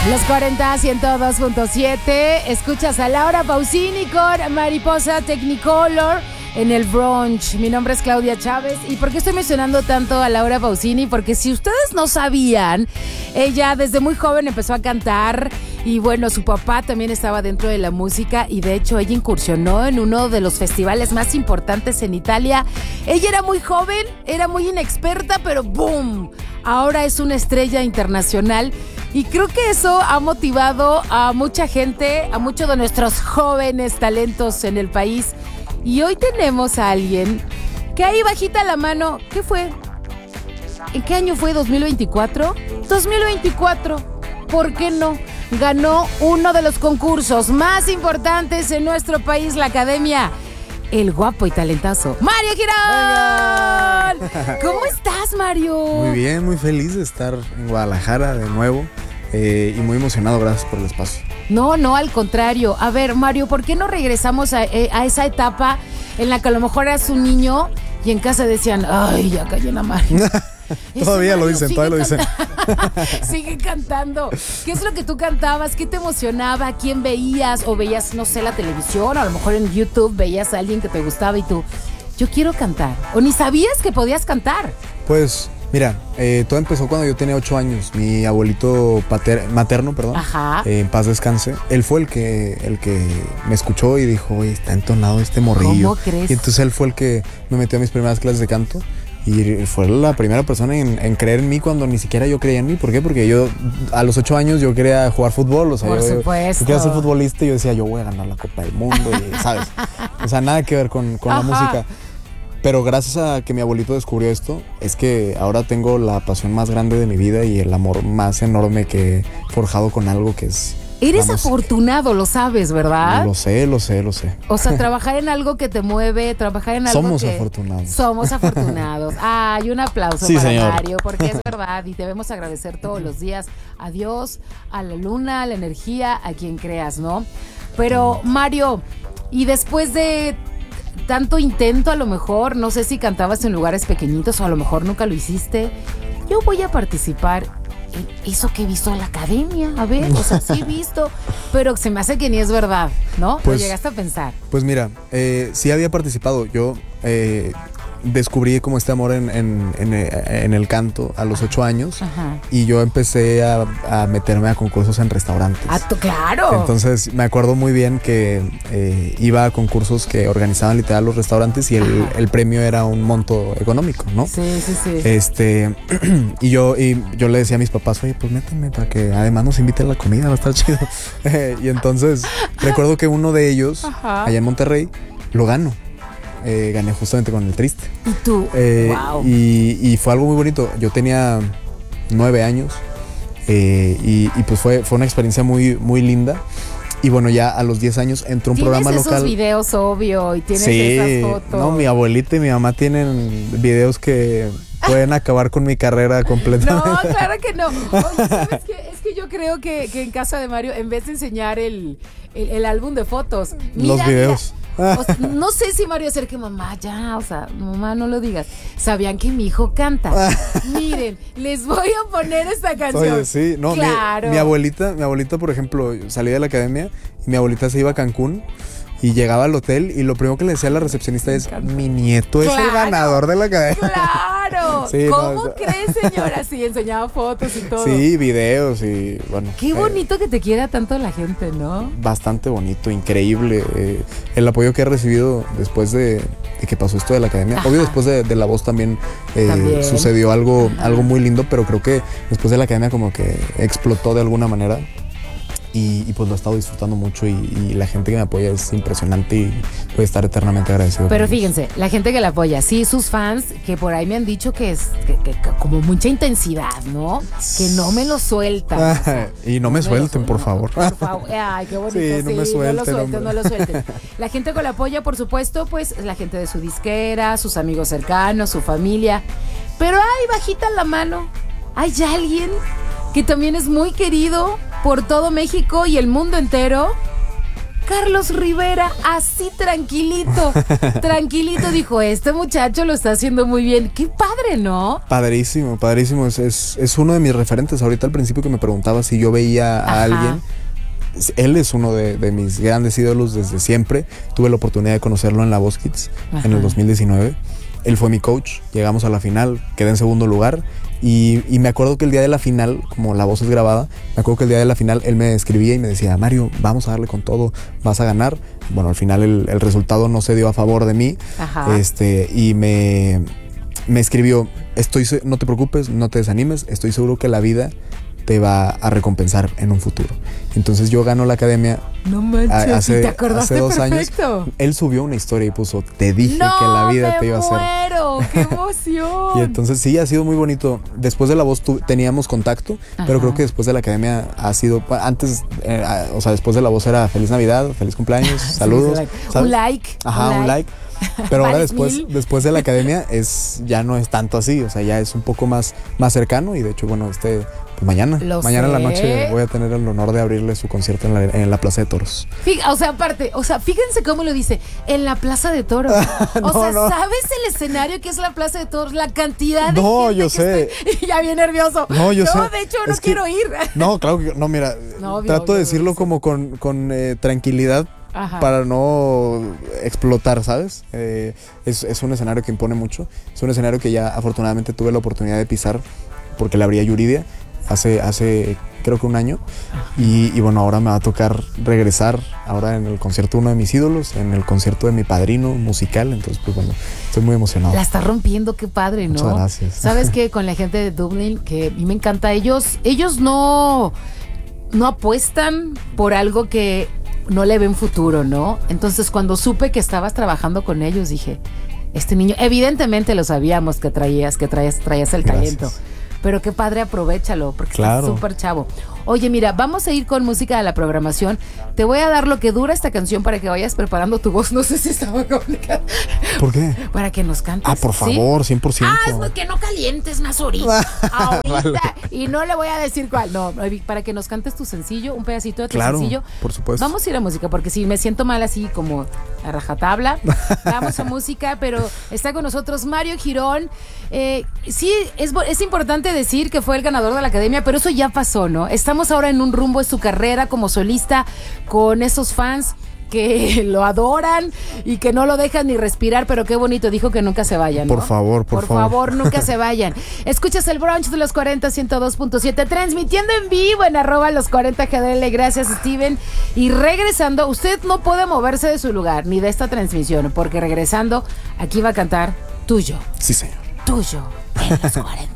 Los 40, 102.7. Escuchas a Laura Pausini con Mariposa Technicolor en el brunch. Mi nombre es Claudia Chávez. ¿Y por qué estoy mencionando tanto a Laura Pausini? Porque si ustedes no sabían, ella desde muy joven empezó a cantar. Y bueno, su papá también estaba dentro de la música. Y de hecho ella incursionó en uno de los festivales más importantes en Italia. Ella era muy joven, era muy inexperta, pero ¡boom! Ahora es una estrella internacional. Y creo que eso ha motivado a mucha gente, a muchos de nuestros jóvenes talentos en el país. Y hoy tenemos a alguien que ahí bajita la mano. ¿Qué fue? ¿En qué año fue? ¿2024? 2024. ¿Por qué no? Ganó uno de los concursos más importantes en nuestro país, la Academia. El guapo y talentazo, Mario Girón. ¿Cómo estás, Mario? Muy bien, muy feliz de estar en Guadalajara de nuevo y muy emocionado, gracias por el espacio. No, al contrario. A ver, Mario, ¿por qué no regresamos a esa etapa en la que a lo mejor eras un niño y en casa decían, ay, ya cayó en la Mario? Todavía lo dicen. Sigue cantando. ¿Qué es lo que tú cantabas? ¿Qué te emocionaba? ¿Quién veías? O veías, no sé, la televisión, o a lo mejor en YouTube veías a alguien que te gustaba y tú, yo quiero cantar. O ni sabías que podías cantar. Pues, mira, todo empezó cuando yo tenía 8 años. Mi abuelito materno, Ajá. En paz descanse. Él fue el que me escuchó y dijo, oye, está entonado este morrillo. ¿Cómo crees? Y entonces él fue el que me metió a mis primeras clases de canto. Y fue la primera persona en creer en mí cuando ni siquiera yo creía en mí. ¿Por qué? Porque yo a los 8 años yo quería jugar fútbol. O sea, Por yo supuesto. quería ser futbolista y yo decía, yo voy a ganar la Copa del Mundo. Y, ¿sabes? O sea, nada que ver con la música. Pero gracias a que mi abuelito descubrió esto, es que ahora tengo la pasión más grande de mi vida y el amor más enorme que he forjado con algo que es... Eres afortunado, lo sabes, ¿verdad? Lo sé. O sea, trabajar en algo que te mueve, trabajar en algo Somos que... afortunados. Somos afortunados. Ay, un aplauso sí, para señor. Mario, porque es verdad y debemos agradecer todos los días a Dios, a la luna, a la energía, a quien creas, ¿no? Pero, Mario, y después de tanto intento, a lo mejor, no sé si cantabas en lugares pequeñitos o a lo mejor nunca lo hiciste, yo voy a participar en eso que he visto en la academia, a ver, o sea, sí he visto, pero se me hace que ni es verdad, ¿no? Pues, ¿lo llegaste a pensar? Pues mira, sí había participado. Yo descubrí como este amor en el canto a los 8 años. Ajá. Y yo empecé a meterme a concursos en restaurantes. ¡Claro! Entonces me acuerdo muy bien que iba a concursos que organizaban literal los restaurantes y el premio era un monto económico, ¿no? Sí. Y yo le decía a mis papás, oye, pues méteme para que además nos inviten a la comida, va a estar chido. Y entonces recuerdo que uno de ellos, Ajá, allá en Monterrey, lo ganó. Gané justamente con El Triste. ¿Y tú? Wow. Y fue algo muy bonito. Yo tenía 9 años y pues fue una experiencia muy, muy linda. Y bueno, ya a los 10 años entró un programa local. Tienes esos videos, obvio, y tienes sí, esas fotos. No, mi abuelita y mi mamá tienen videos que pueden acabar con mi carrera completamente. No, claro que no. Oye, ¿sabes qué? Es que yo creo que en casa de Mario, en vez de enseñar el álbum de fotos, los videos. O sea, no sé si Mario acerque, mamá, ya, o sea, mamá, no lo digas. ¿Sabían que mi hijo canta? Miren, les voy a poner esta canción. Oye, sí, no, claro. mi abuelita, por ejemplo, salía de la academia y mi abuelita se iba a Cancún y llegaba al hotel y lo primero que le decía a la recepcionista es, mi nieto es el ganador de la academia. ¡Claro! Sí, ¿Cómo crees, señora? Sí, enseñaba fotos y todo. Sí, videos y bueno. Qué bonito que te quiera tanto la gente, ¿no? Bastante bonito, increíble. El apoyo que he recibido después de que pasó esto de la academia. Ajá. Obvio, después de La Voz también También sucedió algo muy lindo, pero creo que después de la academia como que explotó de alguna manera. Y pues lo he estado disfrutando mucho y la gente que me apoya es impresionante y voy a estar eternamente agradecido. Pero fíjense, la gente que la apoya, sí, sus fans, que por ahí me han dicho que es que como mucha intensidad, ¿no? Que no me lo sueltan. O sea, y no me suelten, por favor. Por favor. Ay, qué bonito. Sí, no me suelten, no lo suelten. La gente que la apoya, por supuesto, pues la gente de su disquera, sus amigos cercanos, su familia. Pero ay, bajita la mano, hay alguien que también es muy querido por todo México y el mundo entero. Carlos Rivera, así tranquilito, dijo, este muchacho lo está haciendo muy bien. Qué padre, ¿no? Padrísimo, padrísimo. Es uno de mis referentes. Ahorita al principio que me preguntaba si yo veía a alguien, él es uno de mis grandes ídolos desde siempre. Tuve la oportunidad de conocerlo en La Voz Kids en el 2019. Él fue mi coach, llegamos a la final, quedé en segundo lugar y me acuerdo que el día de la final, como La Voz es grabada, me acuerdo que el día de la final él me escribía y me decía, Mario, vamos a darle con todo, vas a ganar. Bueno, al final el resultado no se dio a favor de mí. Y me escribió, no te preocupes, no te desanimes, estoy seguro que la vida te va a recompensar en un futuro. Entonces yo gano la academia. No manches, ¿te acordaste? Hace 2 años. Él subió una historia y puso, te dije que la vida te iba a hacer. ¡No, qué emoción! Y entonces sí, ha sido muy bonito. Después de La Voz teníamos contacto, pero creo que después de la academia ha sido, antes, después de La Voz era Feliz Navidad, feliz cumpleaños, saludos. Un like. Un like. Pero ahora después de la academia ya no es tanto así, o sea, ya es un poco más cercano y de hecho, bueno, mañana en la noche voy a tener el honor de abrirle su concierto en la Plaza de Toros. Fíjense cómo lo dice, en la Plaza de Toros. ¿Sabes el escenario que es la Plaza de Toros? La cantidad de gente yo sé. Ya bien nervioso. No, yo sé. De hecho, no quiero ir. No, claro que no, mira, trato de decirlo como con tranquilidad. Para no explotar, ¿sabes? Es un escenario que impone mucho. Es un escenario que ya afortunadamente tuve la oportunidad de pisar porque le abrí a Yuridia hace creo que 1 año. Y bueno, ahora me va a tocar regresar ahora en el concierto de uno de mis ídolos, en el concierto de mi padrino musical. Entonces, pues bueno, estoy muy emocionado. La está rompiendo, qué padre, ¿no? Muchas gracias. ¿Sabes qué? Con la gente de Dublín, que a mí me encanta, ellos no apuestan por algo que no le ven futuro, ¿no? Entonces, cuando supe que estabas trabajando con ellos, dije, este niño, evidentemente lo sabíamos que traías el talento. Pero qué padre, aprovéchalo, porque está súper chavo. Oye, mira, vamos a ir con música de la programación. Te voy a dar lo que dura esta canción para que vayas preparando tu voz. No sé si estaba complicado. ¿Por qué? Para que nos cantes. Por favor, 100%. Es que no calientes más ahorita. Vale. Y no le voy a decir cuál. No, para que nos cantes tu sencillo, un pedacito de tu sencillo. Por supuesto. Vamos a ir a música, porque si me siento mal así como a rajatabla, vamos a música, pero está con nosotros Mario Girón. Sí, es importante decir que fue el ganador de la academia, pero eso ya pasó, ¿no? Estamos ahora en un rumbo de su carrera como solista con esos fans que lo adoran y que no lo dejan ni respirar, pero qué bonito, dijo que nunca se vayan, ¿no? Por favor, nunca se vayan. Escuchas el brunch de los 40 102.7, transmitiendo en vivo en @los40GDL. Gracias, Steven. Y regresando, usted no puede moverse de su lugar ni de esta transmisión, porque regresando, aquí va a cantar Tuyo. Sí, señor. Tuyo en los 40.